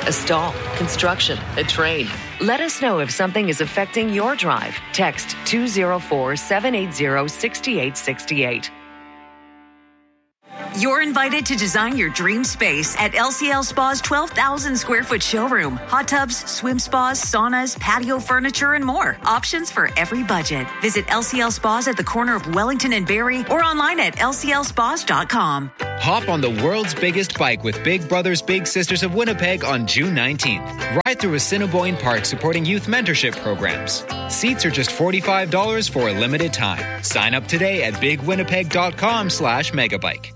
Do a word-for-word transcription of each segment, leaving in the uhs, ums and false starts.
a stall, construction, a train. Let us know if something is affecting your drive. Text two oh four, seven eight zero, six eight six eight. You're invited to design your dream space at L C L Spa's twelve thousand square foot showroom. Hot tubs, swim spas, saunas, patio furniture, and more. Options for every budget. Visit L C L Spas at the corner of Wellington and Barrie or online at L C L spas dot com. Hop on the world's biggest bike with Big Brothers Big Sisters of Winnipeg on June nineteenth. Ride through Assiniboine Park supporting youth mentorship programs. Seats are just forty-five dollars for a limited time. Sign up today at big winnipeg dot com slash megabike.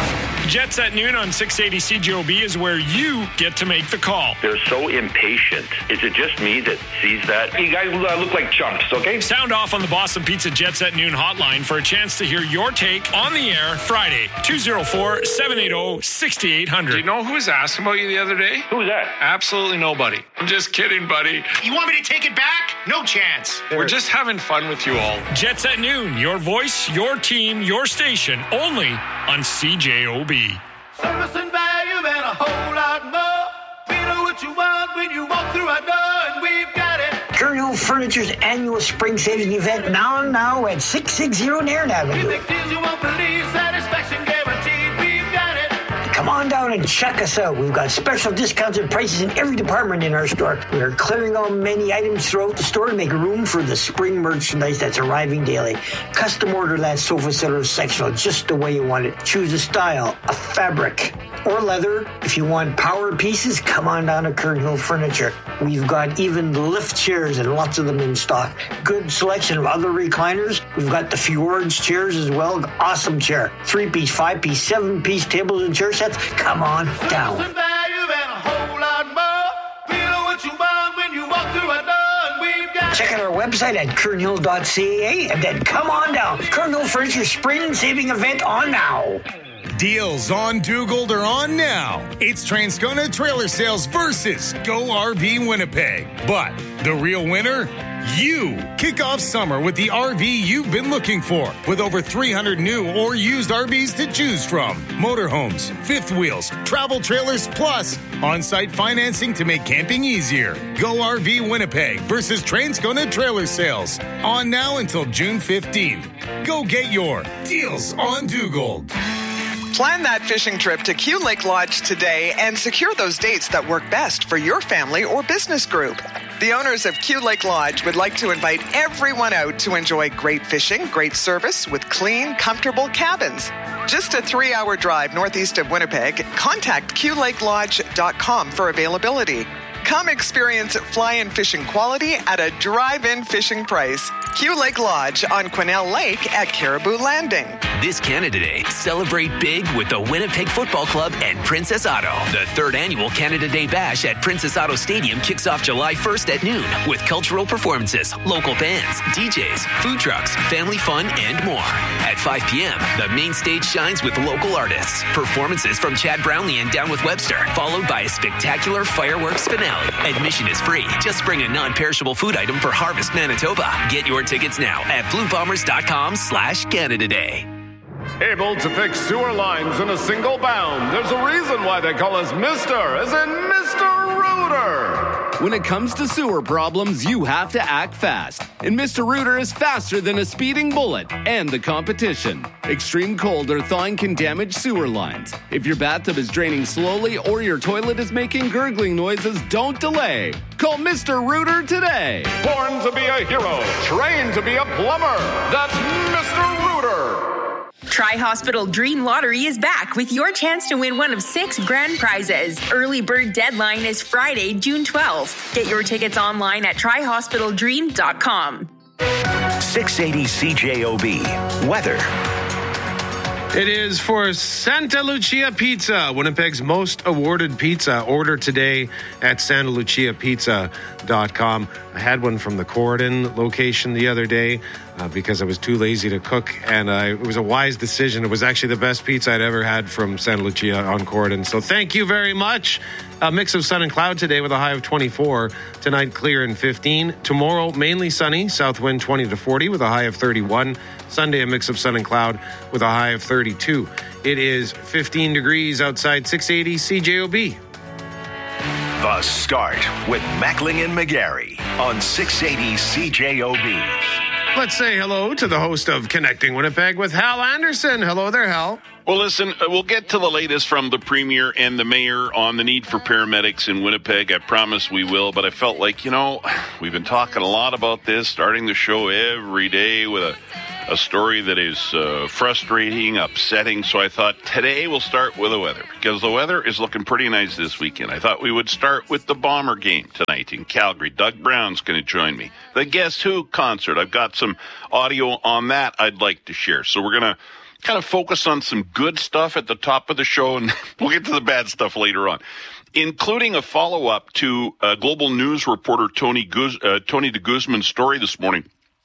Jets at noon on six eighty C J O B is where you get to make the call. They're so impatient. Is it just me that sees that? You guys uh, look like chumps, okay? Sound off on the Boston Pizza Jets at noon hotline for a chance to hear your take on the air Friday, two oh four, seven eight zero, six eight zero zero. Do you know who was asking about you the other day? Who's that? Absolutely nobody. I'm just kidding, buddy. You want me to take it back? No chance. We're just having fun with you all. Jets at noon, your voice, your team, your station, only on C J O B. Service and value and a whole lot more. We know what you want when you walk through our door, and we've got it. Kern Hill Furniture's annual spring saving event now and now at six sixty Nairn Avenue. We make deals you won't believe, satisfaction guaranteed. We've got it. Come on down and check us out. We've got special discounts and prices in every department in our store. We are clearing out many items throughout the store to make room for the spring merchandise that's arriving daily. Custom order that sofa set or sectional just the way you want it. Choose a style, a fabric, or leather. If you want power pieces, come on down to Kern Hill Furniture. We've got even lift chairs and lots of them in stock. Good selection of other recliners. We've got the Fjords chairs as well. Awesome chair. Three-piece, five-piece, seven-piece tables and chair sets. Come on down. Service and value and a whole lot more. We know what you want when you walk through our door, and we've got Check out our website at kernhill dot c a and then come on down. Kern Hill Furniture Spring Saving Event on now. Deals on Dugald are on now. It's Transcona Trailer Sales versus Go R V Winnipeg. But the real winner? You. Kick off summer with the R V you've been looking for, with over three hundred new or used R Vs to choose from. Motorhomes, fifth wheels, travel trailers, plus on-site financing to make camping easier. Go R V Winnipeg versus Transcona Trailer Sales. On now until June fifteenth. Go get your Deals on Dugald. Plan that fishing trip to Q Lake Lodge today and secure those dates that work best for your family or business group. The owners of Q Lake Lodge would like to invite everyone out to enjoy great fishing, great service with clean, comfortable cabins. Just a three-hour drive northeast of Winnipeg. Contact q lake lodge dot com for availability. Come experience fly-in fishing quality at a drive-in fishing price. Q Lake Lodge on Quesnel Lake at Caribou Landing. This Canada Day, celebrate big with the Winnipeg Football Club and Princess Auto. The third annual Canada Day Bash at Princess Auto Stadium kicks off July first at noon with cultural performances, local bands, D Js, food trucks, family fun, and more. At five p.m., the main stage shines with local artists. Performances from Chad Brownlee and Down with Webster, followed by a spectacular fireworks finale. Admission is free. Just bring a non-perishable food item for Harvest Manitoba. Get your tickets now at blue bombers dot com slash Canada Day. Able to fix sewer lines in a single bound. There's a reason why they call us Mister, as in Mister Rooter. When it comes to sewer problems, you have to act fast. And Mister Rooter is faster than a speeding bullet and the competition. Extreme cold or thawing can damage sewer lines. If your bathtub is draining slowly or your toilet is making gurgling noises, don't delay. Call Mister Rooter today. Born to be a hero, trained to be a plumber. That's Mister Rooter. Tri-Hospital Dream Lottery is back with your chance to win one of six grand prizes. Early bird deadline is Friday, June twelfth. Get your tickets online at tri hospital dream dot com. six eighty C J O B. Weather. It is for Santa Lucia Pizza, Winnipeg's most awarded pizza. Order today at santa lucia pizza dot com. I had one from the Corridon location the other day uh, because I was too lazy to cook, and uh, it was a wise decision. It was actually the best pizza I'd ever had from Santa Lucia on Corridon. So thank you very much. A mix of sun and cloud today with a high of twenty-four. Tonight, clear and fifteen. Tomorrow, mainly sunny. South wind twenty to forty with a high of thirty-one. Sunday, a mix of sun and cloud with a high of thirty-two. It is fifteen degrees outside six eighty C J O B. The Start with Mackling and McGarry on six eighty C J O B. Let's say hello to the host of Connecting Winnipeg with Hal Anderson. Hello there, Hal. Well, listen, we'll get to the latest from the Premier and the Mayor on the need for paramedics in Winnipeg. I promise we will, but I felt like, you know, we've been talking a lot about this, starting the show every day with a, a story that is uh, frustrating, upsetting. So I thought today we'll start with the weather, because the weather is looking pretty nice this weekend. I thought we would start with the Bomber game tonight in Calgary. Doug Brown's going to join me. The Guess Who concert, I've got some audio on that I'd like to share. So we're going to kind of focus on some good stuff at the top of the show, and we'll get to the bad stuff later on, including a follow-up to uh, Global News reporter Tony Guz- uh, Tony de Guzman's story this morning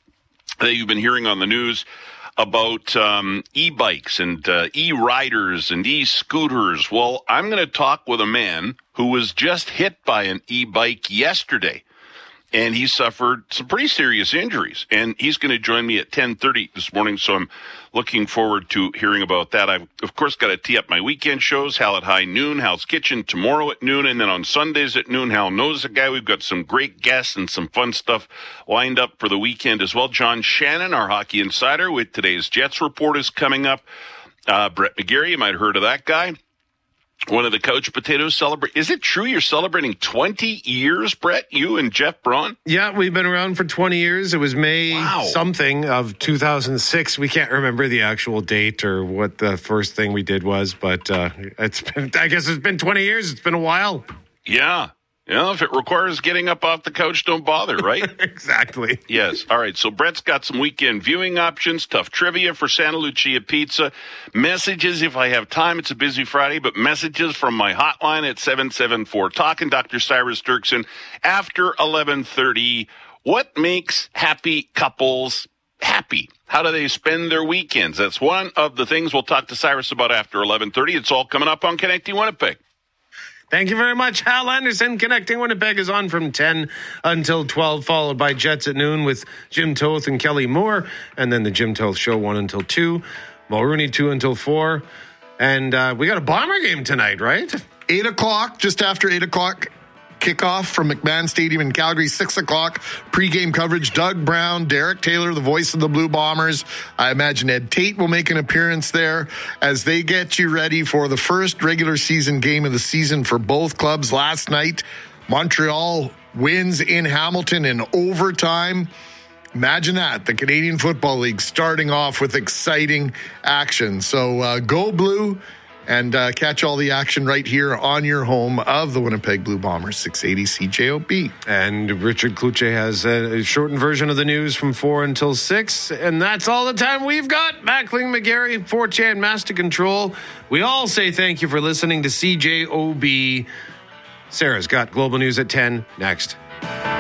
that you've been hearing on the news about um, e-bikes and uh, e-riders and e-scooters. Well, I'm going to talk with a man who was just hit by an e-bike yesterday, and he suffered some pretty serious injuries. And he's going to join me at ten thirty this morning, so I'm looking forward to hearing about that. I've, of course, got to tee up my weekend shows, Hal at High Noon, Hal's Kitchen tomorrow at noon, and then on Sundays at noon, Hal Knows a Guy. We've got some great guests and some fun stuff lined up for the weekend as well. John Shannon, our hockey insider, with today's Jets report is coming up. Uh, Brett McGarry, you might have heard of that guy. One of the Couch Potatoes celebrate. Is it true you're celebrating twenty years, Brett? You and Jeff Braun? Yeah, we've been around for twenty years. It was May wow. something of two thousand six. We can't remember the actual date or what the first thing we did was, but uh, it's been, I guess it's been twenty years. It's been a while. Yeah. Yeah, if it requires getting up off the couch, don't bother, right? Exactly. Yes. All right. So Brett's got some weekend viewing options, tough trivia for Santa Lucia Pizza, messages if I have time. It's a busy Friday, but messages from my hotline at seven seven four talk and Doctor Cyrus Dirksen after eleven thirty. What makes happy couples happy? How do they spend their weekends? That's one of the things we'll talk to Cyrus about after eleven thirty. It's all coming up on Connecting Winnipeg. Thank you very much, Hal Anderson. Connecting Winnipeg is on from ten until twelve, followed by Jets at noon with Jim Toth and Kelly Moore, and then the Jim Toth Show one until two, Mulrooney two until four, and uh, we got a Bomber game tonight, right? Eight o'clock, just after eight o'clock. Kickoff from McMahon Stadium in Calgary, six o'clock. Pre-game coverage, Doug Brown, Derek Taylor, the voice of the Blue Bombers. I imagine Ed Tate will make an appearance there as they get you ready for the first regular season game of the season for both clubs. Last night, Montreal wins in Hamilton in overtime. Imagine that, the Canadian Football League starting off with exciting action. So uh, go Blue. And uh, catch all the action right here on your home of the Winnipeg Blue Bombers, six eighty C J O B. And Richard Kluche has a shortened version of the news from four until six. And that's all the time we've got. Mackling, McGarry, Forchan, Master Control. We all say thank you for listening to C J O B. Sarah's got Global News at ten next.